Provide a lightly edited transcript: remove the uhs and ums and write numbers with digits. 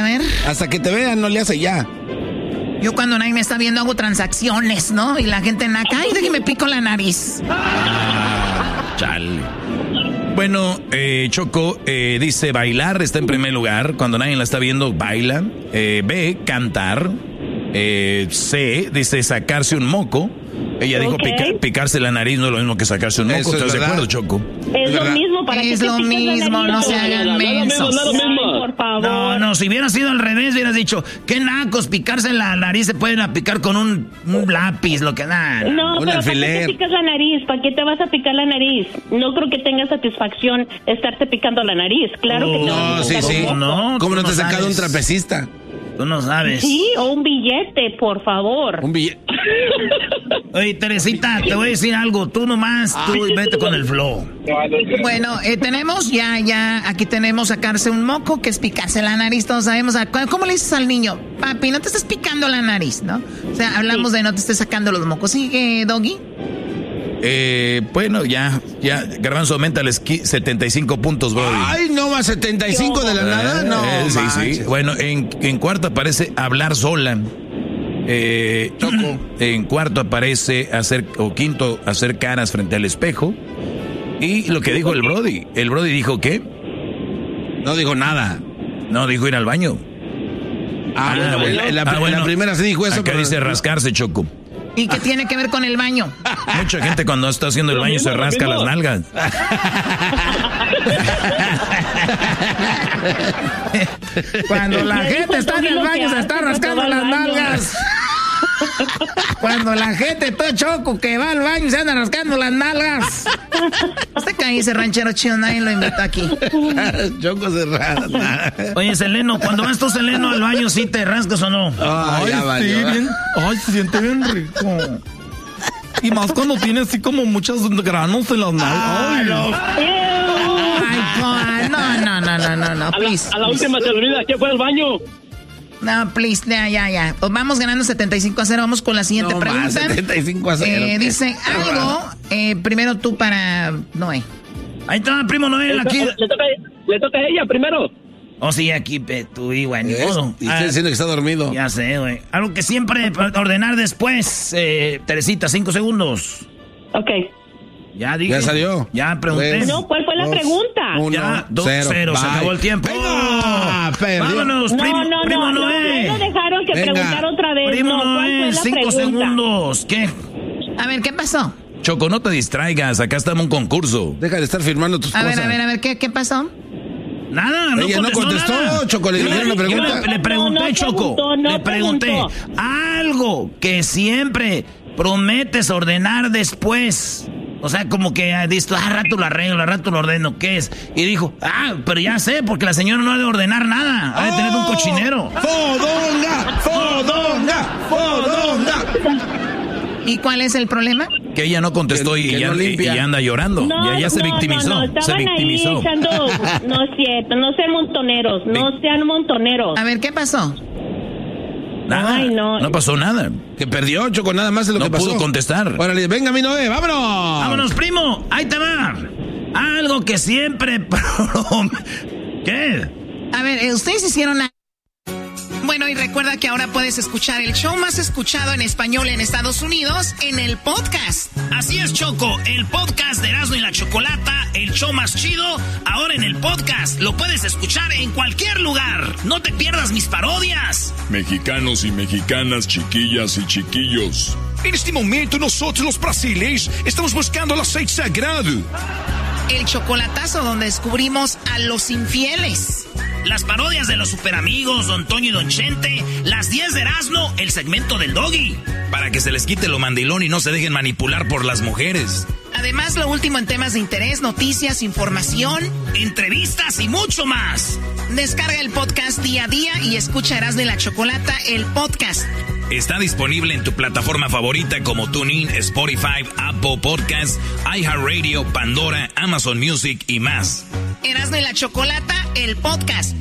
a ver. Hasta que te vean, no le hace ya. Yo cuando nadie me está viendo hago transacciones, ¿no? Y la gente en acá, ay, de que me pico la nariz. Chale. Bueno, Choco dice bailar está en primer lugar. Cuando nadie la está viendo, baila. B, cantar. C, dice sacarse un moco. Ella dijo picarse la nariz no es lo mismo que sacarse un moco. ¿Estás de acuerdo, Choco? Es lo mismo, para que es lo mismo, no se hagan mensos. Por favor. No, si hubiera sido al revés, hubieras dicho, qué nacos, picarse la nariz se pueden picar con un lápiz, lo que da. No, pero ¿para qué te picas la nariz? ¿Para qué te vas a picar la nariz? No creo que tenga satisfacción estarte picando la nariz, claro que no. No, sí. No, ¿cómo no te has sacado un trapecista? Tú no sabes. Sí, o un billete, por favor. Un billete. Oye, Teresita, te voy a decir algo. Tú nomás, tú vete con el flow. Bueno, tenemos ya, aquí tenemos sacarse un moco, que es picarse la nariz. Todos sabemos, ¿cómo le dices al niño? Papi, no te estés picando la nariz, ¿no? O sea, hablamos de no te estés sacando los mocos. ¿Sigue, Doggy? Bueno, ya, Garbanzo, aumenta 75 puntos, bro. Ay, no va 75 de la nada, no. Sí. Bueno, en cuarto aparece hablar sola. Choco. En cuarto aparece quinto, hacer caras frente al espejo. Y lo que dijo el Brody dijo ¿qué? No dijo nada. No, dijo ir al baño. La primera sí dijo eso. Acá dice rascarse, Choco. ¿Y qué tiene que ver con el baño? Mucha gente cuando está haciendo el baño se rasca las nalgas. Cuando la gente está en el baño se está rascando las nalgas. Cuando la gente todo Choco que va al baño se anda rascando las nalgas. Este caí ese ranchero chido, nadie lo invitó aquí. Choco se rasca. Oye, Seleno, cuando vas tú, Seleno, al baño, ¿sí te rascas o no? Ay, sí, bien. Ay, se siente bien rico. Y más cuando tiene así como muchos granos en las nalgas. No, please. A la última se olvida que fue al baño. No, please, ya. Vamos ganando 75-0. Vamos con la siguiente pregunta. 75-0. Dice algo. Primero tú para Noé. Ahí está, primo Noé. Aquí. Le toca a ella primero. Oh, sí, aquí tú y bueno. Y estoy diciendo que está dormido. Ya sé, güey. Algo que siempre ordenar después. Teresita, 5 segundos. Ok. Ya dije. Ya salió. Ya pregunté. No, ¿cuál fue la pregunta? 1, 2-0. Se acabó el tiempo. Venga, vámonos, primo Noé. No dejaron que preguntar otra vez. Primo Noé, 5 segundos. ¿Qué? A ver, ¿qué pasó? Choco, no te distraigas. Acá estamos en un concurso. Deja de estar firmando tus cosas. A ver, ¿qué pasó? Nada, Ella no contestó, nada. Choco, le dijeron la pregunta. Le pregunté, Choco. Le pregunté. Algo que siempre prometes ordenar después. O sea, como que dices, rato lo arreglo, rato lo ordeno, ¿qué es? Y dijo, pero ya sé, porque la señora no ha de ordenar nada, ha de tener un cochinero. ¡Fodonga! ¿Y cuál es el problema? Que ella no contestó y anda llorando. Ya se victimizó. Estaban ahí echando, no es cierto, no sean montoneros. A ver, ¿qué pasó? Nada, ay, no pasó nada. Que perdió, Choco, nada más de lo que pasó. No pudo contestar. Órale, venga, mi Noé, vámonos. Vámonos, primo, ahí te va. Algo que siempre... ¿Qué? A ver, ustedes hicieron... Bueno, y recuerda que ahora puedes escuchar el show más escuchado en español en Estados Unidos en el podcast. Así es, Choco, el podcast de Erasmo y la Chocolata, el show más chido, ahora en el podcast. Lo puedes escuchar en cualquier lugar. No te pierdas mis parodias. Mexicanos y mexicanas, chiquillas y chiquillos. En este momento nosotros los brasileños estamos buscando el aceite sagrado. El chocolatazo donde descubrimos a los infieles. Las parodias de los superamigos, Don Toño y Don Chente, las 10 de Erasmo, el segmento del Doggy. Para que se les quite lo mandilón y no se dejen manipular por las mujeres. Además, lo último en temas de interés, noticias, información, entrevistas y mucho más. Descarga el podcast día a día y escucha Erasmo y la Chocolata, el podcast. Está disponible en tu plataforma favorita como TuneIn, Spotify, Apple Podcasts, iHeartRadio, Pandora, Amazon Music y más. Erasmo y la Chocolata, el podcast.